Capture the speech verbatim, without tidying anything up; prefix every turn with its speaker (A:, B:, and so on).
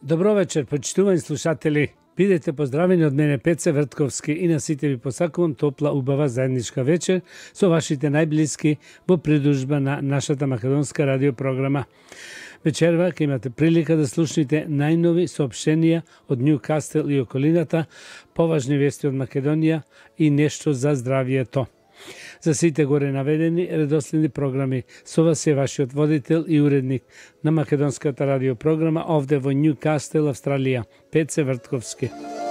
A: Добро вечер, почитувани слушатели. Бидете поздравени од мене Пеце Вртковски и на сите ви посакувам топла, убава заедничка вечер со вашите најблиски во придружба на нашата македонска радиопрограма. Вечерва ќе имате прилика да слушнете најнови соопштенија од Нјукастел и околината, поважни вести од Македонија и нешто за здравието. За сите горе наведени редоследни програми, со вас е вашиот водител и уредник на македонската радиопрограма овде во Нјукастел, Австралија, Пеце Вртковски.